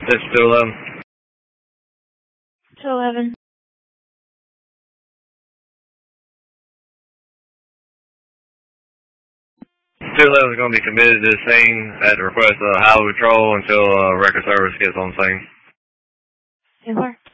This is 211. 211. 211 is going to be committed to the scene at the request of Highway Patrol until record service gets on scene. 10-4.